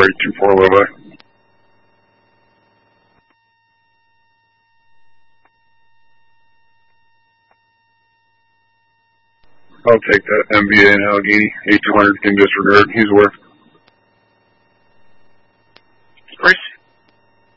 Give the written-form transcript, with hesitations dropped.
4824, bye-bye. I'll take that MVA in Allegheny. 8200 can disregard. He's worth. Chris?